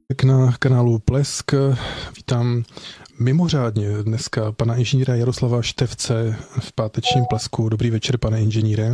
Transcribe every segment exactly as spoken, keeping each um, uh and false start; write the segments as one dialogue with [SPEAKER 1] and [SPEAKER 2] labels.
[SPEAKER 1] Na kanálu Plesk vítám mimořádně dneska pana inženýra Jaroslava Števce v pátečním Plesku. Dobrý večer, pane inženýre.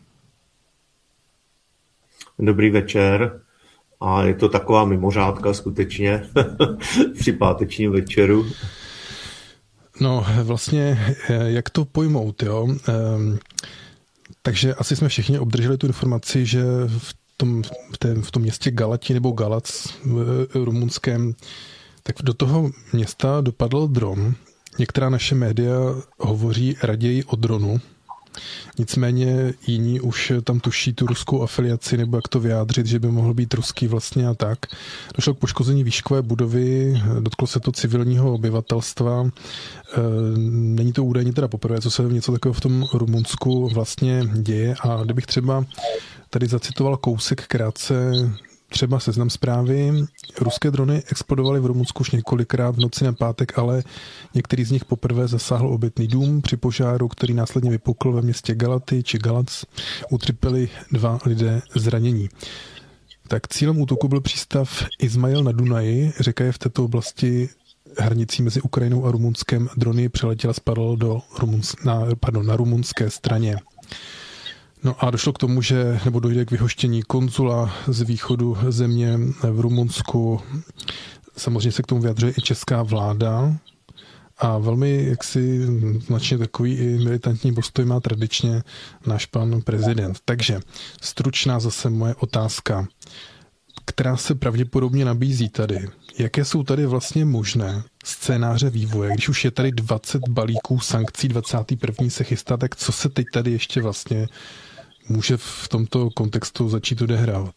[SPEAKER 2] Dobrý večer. A je to taková mimořádka skutečně při pátečním večeru.
[SPEAKER 1] No vlastně, jak to pojmout, jo? Takže asi jsme všichni obdrželi tu informaci, že v tom, v, té, v tom městě Galati nebo Galac v rumunském, tak do toho města dopadl dron. Některá naše média hovoří raději o dronu, nicméně jiní už tam tuší tu ruskou afiliaci, nebo jak to vyjádřit, že by mohl být ruský vlastně a tak. Došlo k poškození výškové budovy, dotklo se to civilního obyvatelstva. Není to údajně teda poprvé, co se něco takového v tom Rumunsku vlastně děje, a kdybych třeba tady zacitoval kousek krátce, třeba Seznam Zprávy. Ruské drony explodovaly v Rumunsku už několikrát v noci na pátek, ale některý z nich poprvé zasáhl obytný dům. Při požáru, který následně vypukl ve městě Galaty či Galac, utrpěli dva lidé zranění. Tak cílem útoku byl přístav Izmail na Dunaji. Řeka je v této oblasti hranicí mezi Ukrajinou a Rumunskem. Drony přeletěl a spadl do Rumuns- na, pardon, na rumunské straně. No a došlo k tomu, že nebo dojde k vyhoštění konzula z východu země v Rumunsku. Samozřejmě se k tomu vyjadřuje i česká vláda a velmi jaksi značně takový i militantní postoj má tradičně náš pan prezident. Takže stručná zase moje otázka, která se pravděpodobně nabízí tady. Jaké jsou tady vlastně možné scénáře vývoje? Když už je tady dvacet balíků sankcí, dvacátý první se chystá, tak co se teď tady ještě vlastně může v tomto kontextu začít odehrávat?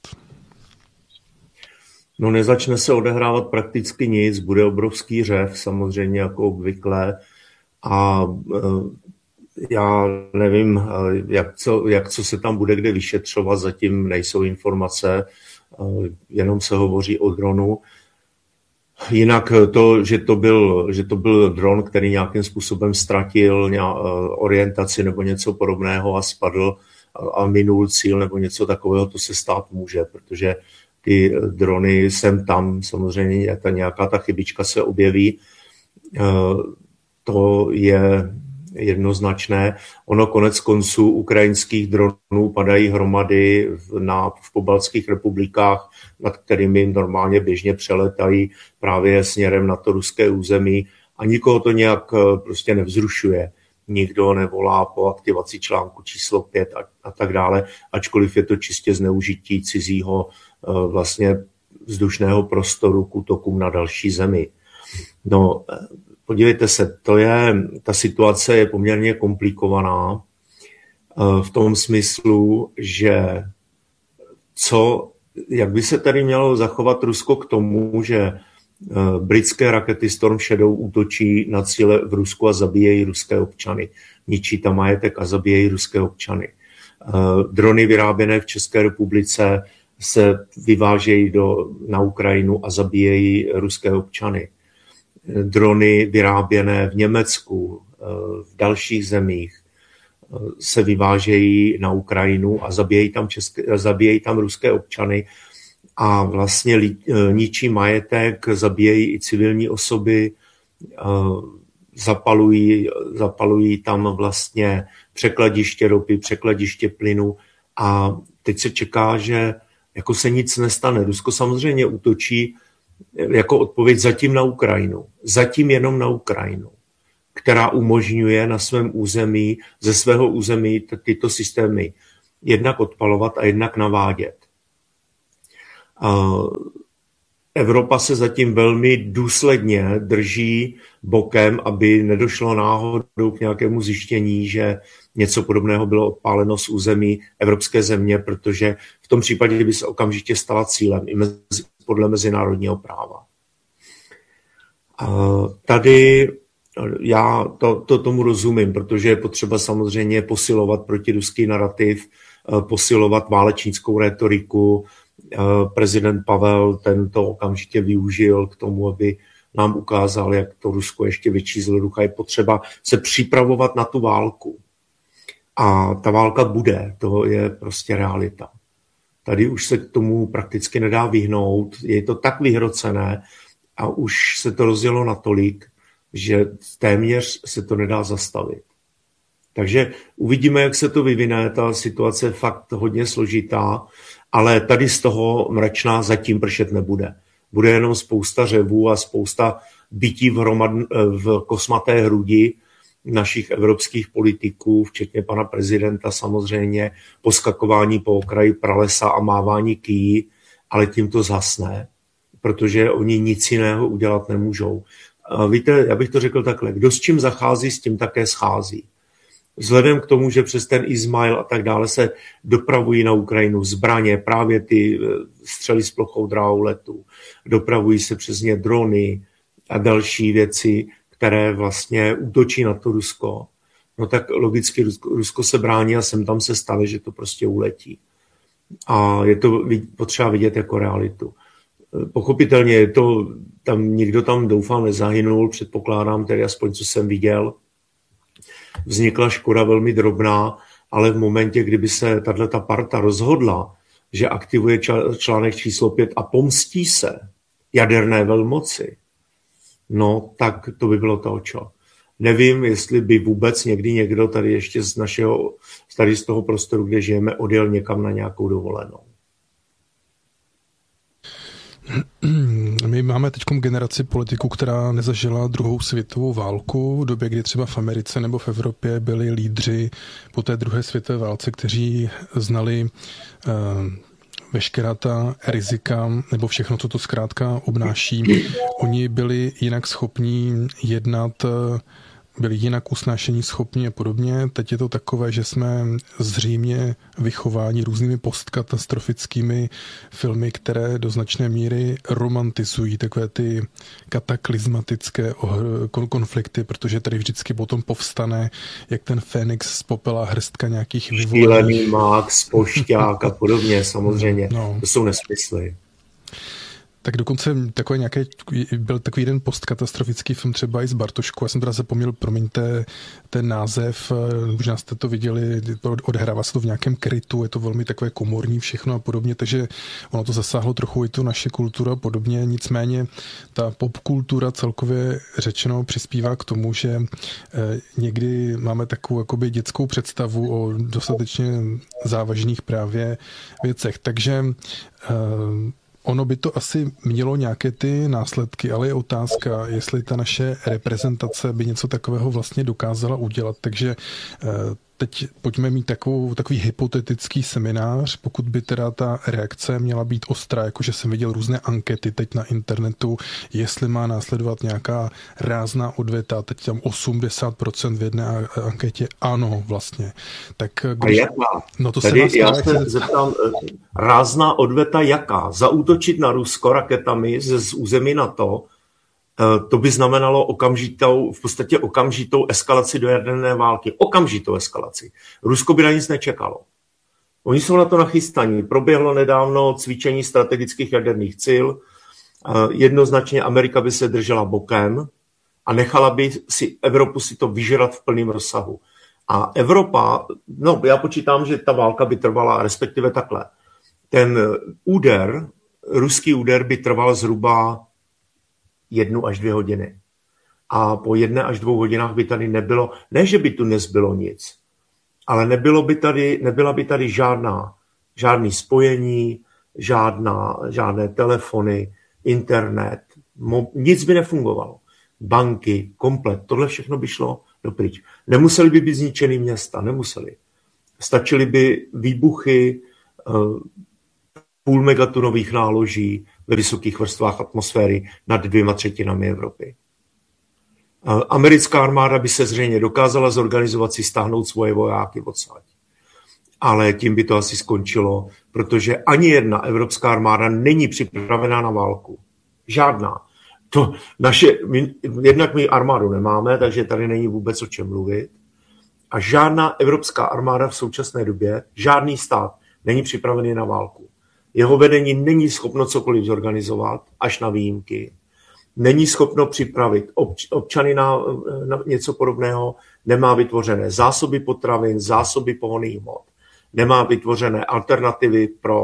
[SPEAKER 2] No, nezačne se odehrávat prakticky nic, bude obrovský řev, samozřejmě jako obvykle, a já nevím, jak co, jak co se tam bude kde vyšetřovat, zatím nejsou informace, jenom se hovoří o dronu. Jinak to, že to byl, že to byl dron, který nějakým způsobem ztratil orientaci nebo něco podobného a spadl a minul cíl nebo něco takového, to se stát může, protože ty drony sem tam, samozřejmě ta nějaká ta chybička se objeví, to je jednoznačné. Ono konec konců ukrajinských dronů padají hromady na, v pobaltských republikách, nad kterými normálně běžně přeletají právě směrem na to ruské území a nikoho to nějak prostě nevzrušuje. Nikdo nevolá po aktivaci článku číslo pět a, a tak dále, ačkoliv je to čistě zneužití cizího vlastně vzdušného prostoru k útokům na další zemi. No, podívejte se, to je, ta situace je poměrně komplikovaná v tom smyslu, že co, jak by se tady mělo zachovat Rusko k tomu, že britské rakety Storm Shadow útočí na cíle v Rusku a zabíjejí ruské občany. Ničí tam majetek a zabíjejí ruské občany. Drony vyráběné v České republice se vyvážejí do, na Ukrajinu a zabíjejí ruské občany. Drony vyráběné v Německu, v dalších zemích se vyvážejí na Ukrajinu a zabíjejí tam, české, zabíjejí tam ruské občany a vlastně ničí majetek, zabíjejí i civilní osoby, zapalují, zapalují tam vlastně překladiště ropy, překladiště plynu a teď se čeká, že jako se nic nestane. Rusko samozřejmě útočí jako odpověď zatím na Ukrajinu. Zatím jenom na Ukrajinu, která umožňuje na svém území, ze svého území tyto systémy jednak odpalovat a jednak navádět. Evropa se zatím velmi důsledně drží bokem, aby nedošlo náhodou k nějakému zjištění, že něco podobného bylo odpáleno z území evropské země, protože v tom případě by se okamžitě stala cílem i mezi, podle mezinárodního práva. Tady já to, to tomu rozumím, protože je potřeba samozřejmě posilovat protiruský narrativ, posilovat válečnickou rétoriku. Prezident Pavel tento okamžitě využil k tomu, aby nám ukázal, jak to Rusko ještě větší zloducha. Je potřeba se připravovat na tu válku. A ta válka bude, to je prostě realita. Tady už se k tomu prakticky nedá vyhnout, je to tak vyhrocené a už se to rozjelo natolik, že téměř se to nedá zastavit. Takže uvidíme, jak se to vyvine, ta situace je fakt hodně složitá, ale tady z toho mračná zatím pršet nebude. Bude jenom spousta řevů a spousta bytí v, hromad, v kosmaté hrudi našich evropských politiků, včetně pana prezidenta samozřejmě, poskakování po okraji pralesa a mávání kyjí, ale tím to zhasne, protože oni nic jiného udělat nemůžou. A víte, já bych to řekl takhle, kdo s čím zachází, s tím také schází. Vzhledem k tomu, že přes ten Izmail a tak dále se dopravují na Ukrajinu zbraně, právě ty střely s plochou dráhou letu, dopravují se přes ně drony a další věci, které vlastně útočí na to Rusko, no tak logicky Rusko, Rusko se brání a sem tam se stane, že to prostě uletí. A je to potřeba vidět jako realitu. Pochopitelně je to, tam nikdo tam doufám nezahynul, předpokládám tedy aspoň, co jsem viděl. Vznikla škoda velmi drobná, ale v momentě, kdyby se tato parta rozhodla, že aktivuje článek číslo pět a pomstí se jaderné velmoci, no tak to by bylo to, čo. Nevím, jestli by vůbec někdy někdo tady ještě z našeho, tady z toho prostoru, kde žijeme, odjel někam na nějakou dovolenou.
[SPEAKER 1] My máme teď generaci politiků, která nezažila druhou světovou válku, v době, kdy třeba v Americe nebo v Evropě byli lídři po té druhé světové válce, kteří znali uh, veškerá ta rizika nebo všechno, co to zkrátka obnáší. Oni byli jinak schopní jednat, byli jinak usnášení schopní a podobně. Teď je to takové, že jsme zřejmě vychováni různými postkatastrofickými filmy, které do značné míry romantizují takové ty kataklizmatické konflikty, protože tady vždycky potom povstane, jak ten Fénix z popela hrstka nějakých vyvolaných.
[SPEAKER 2] Šílený Max, Pošťák a podobně, samozřejmě. No. To jsou nesmysly.
[SPEAKER 1] Tak dokonce takový nějaký, byl takový jeden postkatastrofický film třeba i z Bartošku. Já jsem teda zapomněl, promiňte, ten název, možná jste to viděli, odehrává se to v nějakém krytu, je to velmi takové komorní všechno a podobně, takže ono to zasáhlo trochu i tu naše kulturu a podobně. Nicméně ta popkultura celkově řečeno přispívá k tomu, že někdy máme takovou jakoby dětskou představu o dostatečně závažných právě věcech. Takže ono by to asi mělo nějaké ty následky, ale je otázka, jestli ta naše reprezentace by něco takového vlastně dokázala udělat. Takže teď pojďme mít takovou, takový hypotetický seminář, pokud by teda ta reakce měla být ostrá, jakože jsem viděl různé ankety teď na internetu, jestli má následovat nějaká rázná odveta, teď tam osmdesát procent v jedné anketě, ano vlastně. Tak když...
[SPEAKER 2] A jaká?
[SPEAKER 1] No to
[SPEAKER 2] Tady
[SPEAKER 1] se
[SPEAKER 2] já se zeptám, rázná odveta jaká? Zaútočit na Rusko raketami ze z území NATO, to by znamenalo okamžitou, v podstatě okamžitou eskalaci do jaderné války. Okamžitou eskalaci. Rusko by na nic nečekalo. Oni jsou na to nachystaní. Proběhlo nedávno cvičení strategických jaderných sil. Jednoznačně Amerika by se držela bokem a nechala by si Evropu si to vyžrat v plném rozsahu. A Evropa, no já počítám, že ta válka by trvala, respektive takhle. Ten úder, ruský úder by trval zhruba jednu až dvě hodiny. A po jedné až dvou hodinách by tady nebylo, ne, že by tu nezbylo nic, ale nebylo by tady, nebyla by tady žádná, žádný spojení, žádná, žádné telefony, internet, mo, nic by nefungovalo. Banky, komplet, tohle všechno by šlo dopryč. Nemuseli by být zničený města, nemuseli. Stačily by výbuchy půl megatonových náloží ve vysokých vrstvách atmosféry nad dvěma třetinami Evropy. Americká armáda by se zřejmě dokázala zorganizovat si stáhnout svoje vojáky odsaď. Ale tím by to asi skončilo, protože ani jedna evropská armáda není připravená na válku. Žádná. To naše, my, jednak my armádu nemáme, takže tady není vůbec o čem mluvit. A žádná evropská armáda v současné době, žádný stát není připravený na válku. Jeho vedení není schopno cokoliv zorganizovat, až na výjimky. Není schopno připravit obč, občany na, na něco podobného, nemá vytvořené zásoby potravin, zásoby pohonných hmot, nemá vytvořené alternativy pro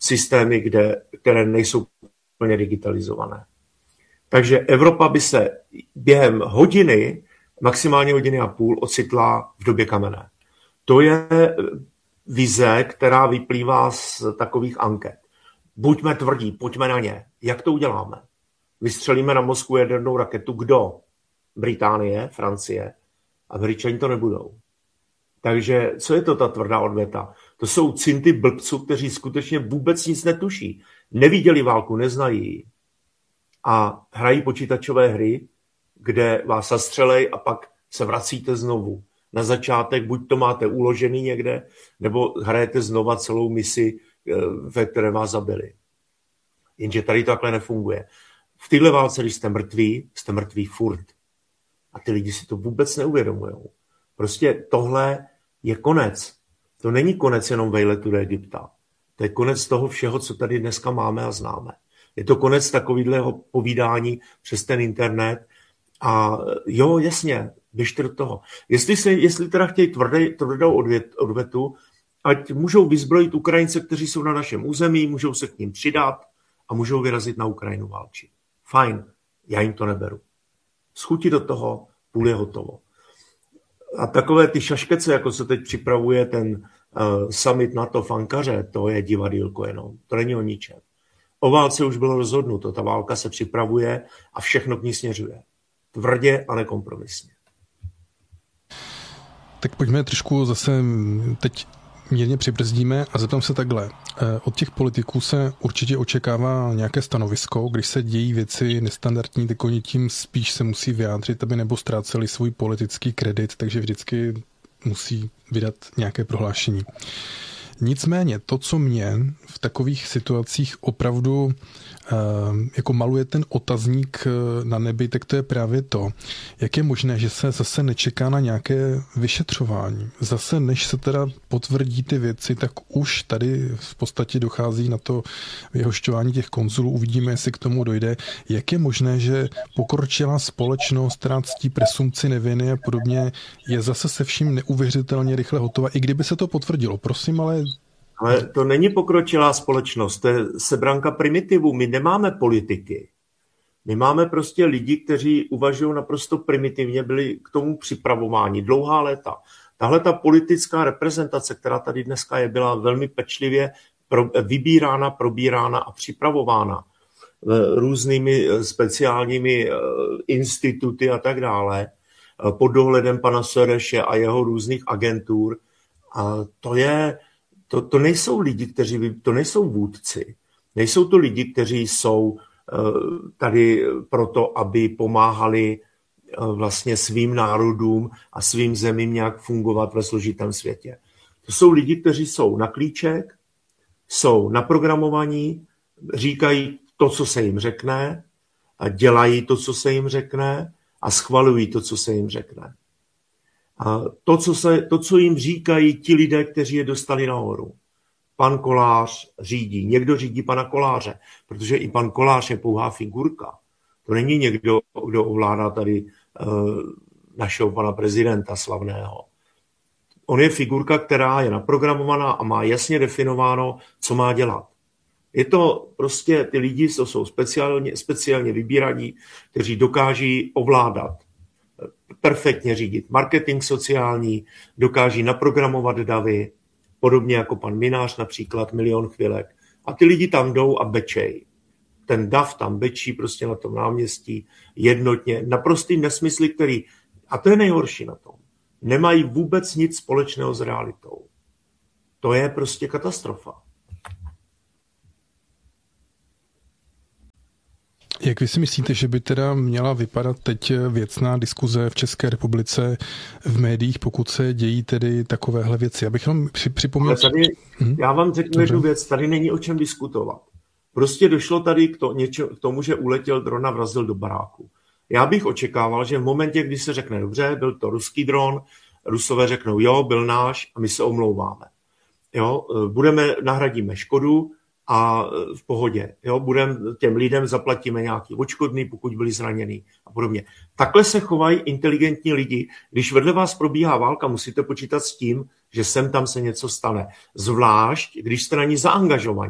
[SPEAKER 2] systémy, kde, které nejsou plně digitalizované. Takže Evropa by se během hodiny, maximálně hodiny a půl, ocitla v době kamenné. To je vize, která vyplývá z takových anket. Buďme tvrdí, pojďme na ně. Jak to uděláme? Vystřelíme na Moskvu jadernou raketu. Kdo? Británie, Francie. Američani to nebudou. Takže co je to ta tvrdá odveta? To jsou cinty blbců, kteří skutečně vůbec nic netuší. Neviděli válku, neznají. A hrají počítačové hry, kde vás zastřelej a pak se vracíte znovu. Na začátek buď to máte uložený někde, nebo hrajete znova celou misi, ve které vás zabili. Jenže tady to takhle nefunguje. V téhle válce, když jste mrtví, jste mrtví furt. A ty lidi si to vůbec neuvědomují. Prostě tohle je konec. To není konec jenom vejletu do Egypta. To je konec toho všeho, co tady dneska máme a známe. Je to konec takového povídání přes ten internet. A jo, jasně, běžte do toho. Jestli, se, jestli teda chtějí tvrdý, tvrdou odvět, odvetu, ať můžou vyzbrojit Ukrajince, kteří jsou na našem území, můžou se k ním přidat a můžou vyrazit na Ukrajinu válčit. Fajn, já jim to neberu. Schuti do toho, půl je hotovo. A takové ty šaškece, jako se teď připravuje ten uh, summit NATO v Ankaře, to je divadýlko jenom. To není o ničem. O válce už bylo rozhodnuto, ta válka se připravuje a všechno k ní směřuje. Tvrdě a nekompromisně.
[SPEAKER 1] Tak pojďme trošku zase teď mírně přibrzdíme a zeptám se takhle. Od těch politiků se určitě očekává nějaké stanovisko, když se dějí věci nestandardní, tak oni tím spíš se musí vyjádřit, aby nebo ztráceli svůj politický kredit, takže vždycky musí vydat nějaké prohlášení. Nicméně to, co mě v takových situacích opravdu jako maluje ten otazník na nebi, tak to je právě to, jak je možné, že se zase nečeká na nějaké vyšetřování. Zase, než se teda potvrdí ty věci, tak už tady v podstatě dochází na to vyhošťování těch konzulů. Uvidíme, jestli k tomu dojde. Jak je možné, že pokročilá společnost, která ctí presumpci neviny a podobně, je zase se vším neuvěřitelně rychle hotová, i kdyby se to potvrdilo. Prosím, ale
[SPEAKER 2] Ale to není pokročilá společnost, to je sebranka primitivů. My nemáme politiky. My máme prostě lidi, kteří uvažují naprosto primitivně, byli k tomu připravováni dlouhá léta. Tahle ta politická reprezentace, která tady dneska je, byla velmi pečlivě vybírána, probírána a připravována různými speciálními instituty a tak dále, pod dohledem pana Soreše a jeho různých agentur. A to je... To, to nejsou lidi, kteří, to nejsou vůdci. Nejsou to lidi, kteří jsou uh, tady proto, aby pomáhali uh, vlastně svým národům a svým zemím nějak fungovat ve složitém světě. To jsou lidi, kteří jsou na klíček, jsou naprogramovaní, říkají to, co se jim řekne, a dělají to, co se jim řekne a schvalují to, co se jim řekne. A to, co se, to, co jim říkají ti lidé, kteří je dostali nahoru. Pan Kolář řídí, někdo řídí pana Koláře, protože i pan Kolář je pouhá figurka. To není někdo, kdo ovládá tady uh, našeho pana prezidenta slavného. On je figurka, která je naprogramovaná a má jasně definováno, co má dělat. Je to prostě, ty lidi, co jsou speciálně, speciálně vybíraní, kteří dokáží ovládat, perfektně řídit marketing sociální, dokáží naprogramovat davy, podobně jako pan Minář, například Milion chvilek. A ty lidi tam jdou a bečej. Ten dav tam bečí prostě na tom náměstí jednotně. Naprostý nesmysly, který, a to je nejhorší na tom, nemají vůbec nic společného s realitou. To je prostě katastrofa.
[SPEAKER 1] Jak vy si myslíte, že by teda měla vypadat teď věcná diskuze v České republice v médiích, pokud se dějí tedy takovéhle věci? Já bych jenom připomněl...
[SPEAKER 2] Tady, já vám řeknu jednu věc, tady není o čem diskutovat. Prostě došlo tady k, to, něčo, k tomu, že uletěl dron a vrazil do baráku. Já bych očekával, že v momentě, kdy se řekne dobře, byl to ruský dron, Rusové řeknou jo, byl náš a my se omlouváme. Jo, budeme, nahradíme škodu, a v pohodě. Jo, budem, těm lidem zaplatíme nějaký odškodný, pokud byli zraněný a podobně. Takhle se chovají inteligentní lidi. Když vedle vás probíhá válka, musíte počítat s tím, že sem tam se něco stane. Zvlášť, když jste na ní zaangažovaní.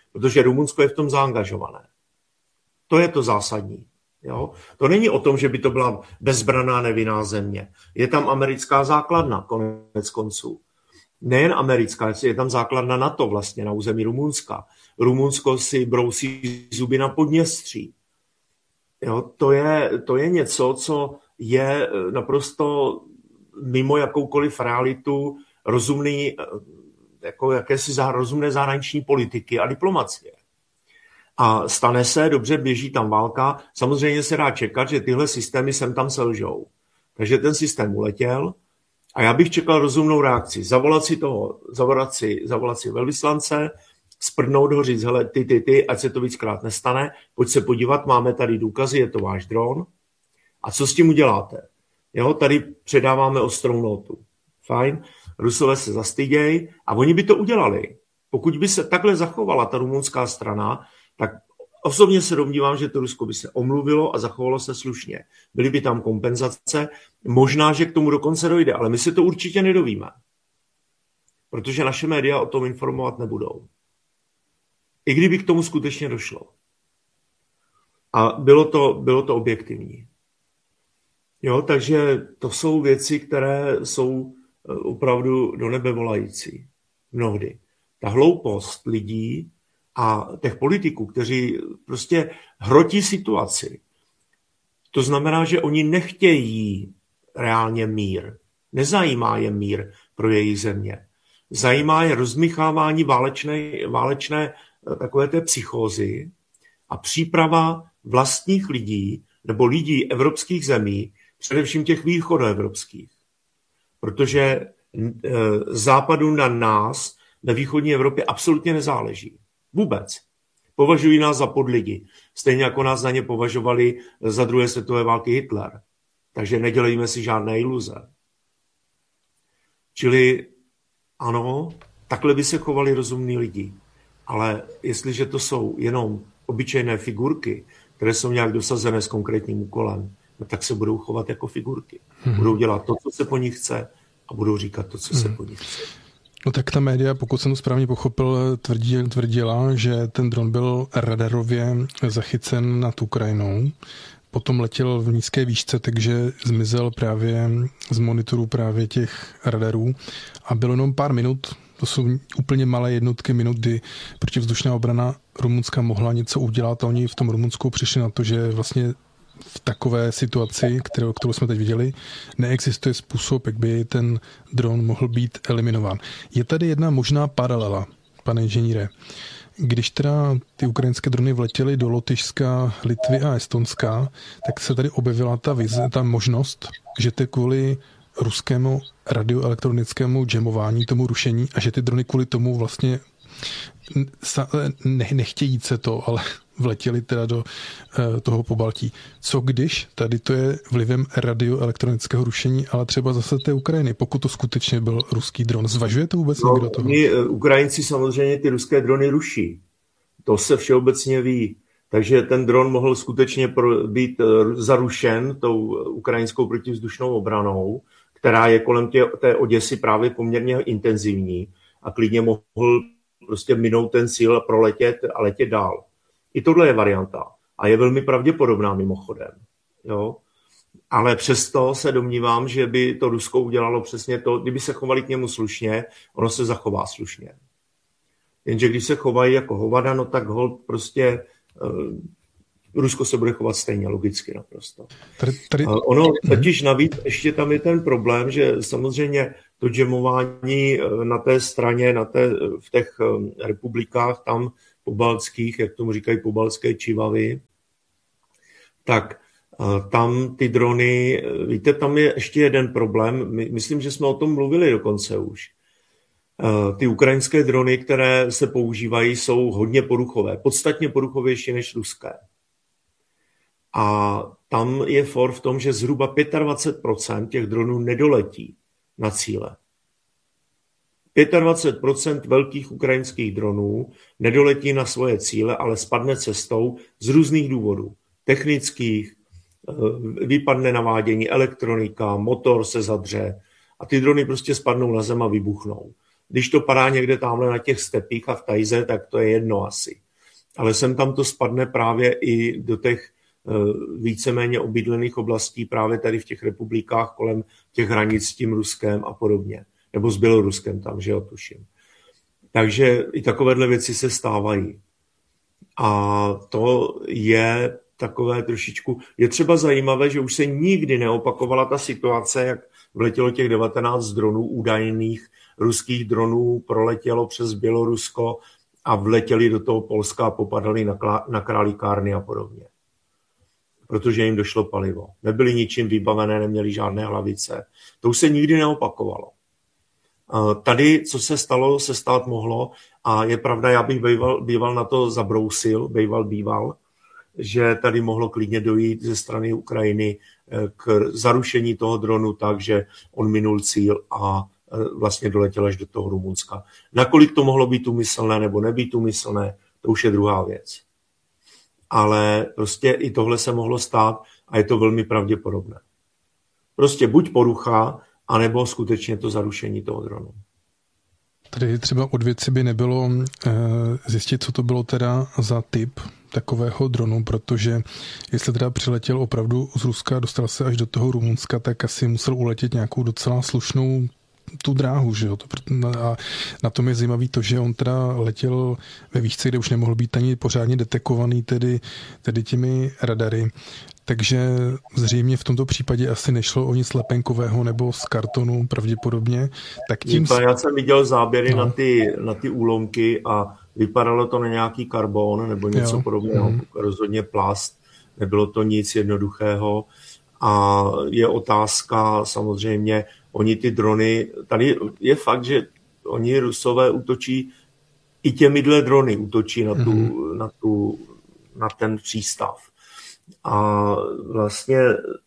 [SPEAKER 2] protože Rumunsko je v tom zaangažované. To je to zásadní. Jo? To není o tom, že by to byla bezbranná nevinná země. Je tam americká základna, konec konců. Nejen americká, je tam základna NATO vlastně na území Rumunska. Rumunsko si brousí zuby na Podněstří. Jo? To je, to je něco, co je naprosto mimo jakoukoliv realitu rozumný, jako jakési rozumné zahraniční politiky a diplomacie. A stane se, dobře, běží tam válka, samozřejmě se dá čekat, že tyhle systémy sem tam selžou. Takže ten systém uletěl a já bych čekal rozumnou reakci. Zavolat si toho, zavolat si, zavolat si velvyslance, sprdnout ho, říct, hele, ty, ty, ty, ať se to víckrát nestane, pojď se podívat, máme tady důkazy, je to váš dron. A co s tím uděláte? Jo, tady předáváme ostrou notu. Fajn, Rusové se zastydějí a oni by to udělali. Pokud by se takhle zachovala ta rumunská strana, tak osobně se domnívám, že to Rusko by se omluvilo a zachovalo se slušně. Byly by tam kompenzace, možná, že k tomu dokonce dojde, ale my se to určitě nedovíme. Protože naše média o tom informovat nebudou. I kdyby k tomu skutečně došlo. A bylo to, bylo to objektivní. Jo, takže to jsou věci, které jsou opravdu do nebe volající. Mnohdy. Ta hloupost lidí a těch politiků, kteří prostě hrotí situaci. To znamená, že oni nechtějí reálně mír. Nezajímá je mír pro jejich země. Zajímá je rozmychávání válečné, válečné takové té psychózy a příprava vlastních lidí nebo lidí evropských zemí, především těch východoevropských. Protože západu na nás ve východní Evropě absolutně nezáleží. Vůbec. Považují nás za podlidi. Stejně jako nás na ně považovali za druhé světové války Hitler. Takže nedělejme si žádné iluze. Čili ano, takhle by se chovali rozumní lidi. Ale jestliže to jsou jenom obyčejné figurky, které jsou nějak dosazené s konkrétním úkolem, no tak se budou chovat jako figurky. Hmm. Budou dělat to, co se po nich chce a budou říkat to, co hmm. se po nich chce.
[SPEAKER 1] No tak ta média, pokud jsem to správně pochopil, tvrdí, tvrdila, že ten dron byl radarově zachycen nad Ukrajinou. Potom letěl v nízké výšce, takže zmizel právě z monitorů právě těch radarů a bylo jenom pár minut, to jsou úplně malé jednotky minut, kdy protivzdušná obrana Rumunska mohla něco udělat a oni v tom Rumunsku přišli na to, že vlastně v takové situaci, kterou, kterou jsme teď viděli, neexistuje způsob, jak by ten dron mohl být eliminován. Je tady jedna možná paralela, pane inženýre. Když teda ty ukrajinské drony vletěly do Lotyšska, Litvy a Estonska, tak se tady objevila ta vize, ta možnost, že to kvůli ruskému radioelektronickému jamování, tomu rušení a že ty drony kvůli tomu vlastně ne, nechtějí se to, ale vletěli teda do uh, toho Pobaltí. Co když tady to je vlivem radioelektronického rušení, ale třeba zase té Ukrajiny, pokud to skutečně byl ruský dron. Zvažuje to vůbec
[SPEAKER 2] no,
[SPEAKER 1] někdo toho?
[SPEAKER 2] Oni, Ukrajinci samozřejmě ty ruské drony ruší. To se všeobecně ví. Takže ten dron mohl skutečně pro, být zarušen tou ukrajinskou protivzdušnou obranou, která je kolem tě, té Oděsy právě poměrně intenzivní a klidně mohl prostě minout ten cíl, proletět a letět dál. I tohle je varianta a je velmi pravděpodobná mimochodem. Jo? Ale přesto se domnívám, že by to Rusko udělalo přesně to, kdyby se chovali k němu slušně, ono se zachová slušně. Jenže když se chovají jako hovada, no tak holt prostě uh, Rusko se bude chovat stejně logicky naprosto. Tady, tady... Uh, ono totiž navíc ještě tam je ten problém, že samozřejmě to jamování na té straně, na té, v těch republikách tam pobaltských, jak tomu říkají pobaltské čivavy, tak tam ty drony, víte, tam je ještě jeden problém, My, myslím, že jsme o tom mluvili dokonce už. Ty ukrajinské drony, které se používají, jsou hodně poruchové, podstatně poruchovější než ruské. A tam je for v tom, že zhruba dvacet pět procent těch dronů nedoletí na cíle. dvacet pět procent velkých ukrajinských dronů nedoletí na svoje cíle, ale spadne cestou z různých důvodů. Technických, vypadne navádění, elektronika, motor se zadře a ty drony prostě spadnou na zem a vybuchnou. Když to padá někde tamhle na těch stepích a v tajze, tak to je jedno asi. Ale sem tam to spadne právě i do těch víceméně obydlených oblastí právě tady v těch republikách kolem těch hranic s tím Ruskem a podobně. Nebo s Běloruskem tam, že jo, tuším. Takže i takovéhle věci se stávají. A to je takové trošičku... Je třeba zajímavé, že už se nikdy neopakovala ta situace, jak vletělo těch devatenáct dronů, údajných ruských dronů, proletělo přes Bělorusko a vletěli do toho Polska a popadali na, klá, na králíkárny a podobně. Protože jim došlo palivo. Nebyli ničím vybavené, neměli žádné hlavice. To už se nikdy neopakovalo. Tady, co se stalo, se stát mohlo a je pravda, já bych býval, býval na to zabrousil, býval býval, že tady mohlo klidně dojít ze strany Ukrajiny k zarušení toho dronu tak, že on minul cíl a vlastně doletěl až do toho Rumunska. Nakolik to mohlo být úmyslné nebo nebýt úmyslné, to už je druhá věc. Ale prostě i tohle se mohlo stát a je to velmi pravděpodobné. Prostě buď porucha, anebo skutečně to zarušení toho dronu.
[SPEAKER 1] Tady třeba od věci by nebylo e, zjistit, co to bylo teda za typ takového dronu, protože jestli teda přiletěl opravdu z Ruska a dostal se až do toho Rumunska, tak asi musel uletět nějakou docela slušnou tu dráhu, že jo. A na tom je zajímavý to, že on teda letěl ve výšce, kde už nemohl být ani pořádně detekovaný tedy, tedy těmi radary. Takže zřejmě v tomto případě asi nešlo o nic lepenkového nebo z kartonu pravděpodobně. Tak tím...
[SPEAKER 2] Já jsem viděl záběry no. na, ty, na ty úlomky a vypadalo to na nějaký karbon nebo něco jo. podobného, mm. rozhodně plast. Nebylo to nic jednoduchého a je otázka samozřejmě, oni ty drony, tady je fakt, že oni Rusové útočí, i těmihle drony útočí na, tu, mm. na, tu, na ten přístav. A vlastně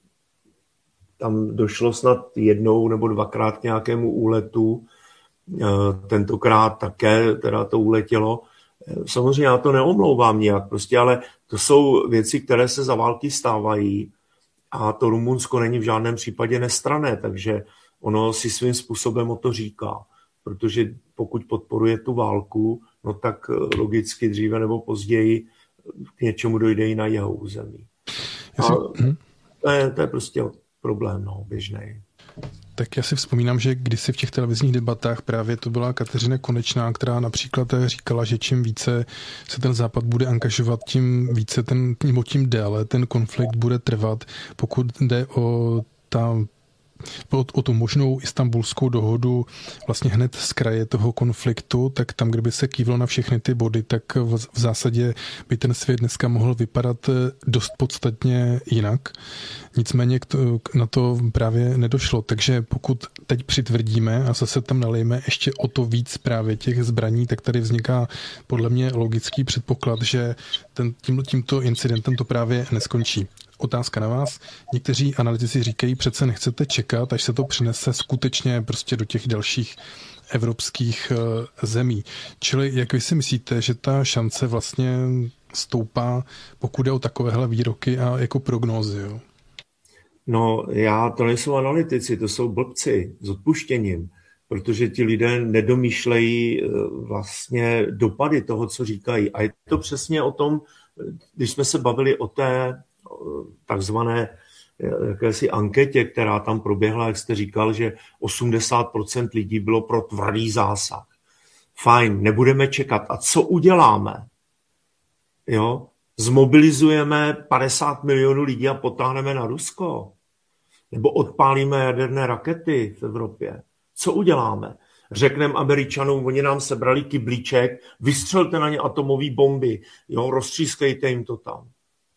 [SPEAKER 2] tam došlo snad jednou nebo dvakrát k nějakému úletu, tentokrát také teda to uletělo. Samozřejmě já to neomlouvám nějak, prostě, ale to jsou věci, které se za války stávají a to Rumunsko není v žádném případě nestranné, takže ono si svým způsobem o to říká, protože pokud podporuje tu válku, no tak logicky dříve nebo později k něčemu dojde i na jeho území. A to, je, to je prostě problém, no, běžnej.
[SPEAKER 1] Tak já si vzpomínám, že kdysi v těch televizních debatách právě to byla Kateřina Konečná, která například říkala, že čím více se ten Západ bude angažovat, tím více ten, nebo tím déle ten konflikt bude trvat, pokud jde o ta O, o tu možnou istanbulskou dohodu vlastně hned z kraje toho konfliktu, tak tam, kdyby se kývlo na všechny ty body, tak v, v zásadě by ten svět dneska mohl vypadat dost podstatně jinak. Nicméně k to, na to právě nedošlo. Takže pokud teď přitvrdíme a zase tam nalejeme ještě o to víc právě těch zbraní, tak tady vzniká podle mě logický předpoklad, že ten, tím, tímto incidentem to právě neskončí. Otázka na vás. Někteří analytici říkají, přece nechcete čekat, až se to přinese skutečně prostě do těch dalších evropských zemí. Čili jak vy si myslíte, že ta šance vlastně stoupá, pokud je o takovéhle výroky a jako prognózy? Jo?
[SPEAKER 2] No, já, to nejsou analytici, to jsou blbci s odpuštěním, protože ti lidé nedomýšlejí vlastně dopady toho, co říkají. A je to přesně o tom, když jsme se bavili o té takzvané jakési anketě, která tam proběhla, jak jste říkal, že osmdesát procent lidí bylo pro tvrdý zásah. Fajn, nebudeme čekat. A co uděláme? Jo? Zmobilizujeme padesát milionů lidí a potáhneme na Rusko? Nebo odpálíme jaderné rakety v Evropě? Co uděláme? Řekneme Američanům, oni nám sebrali kyblíček, vystřelte na ně atomové bomby, jo, roztřískejte jim to tam.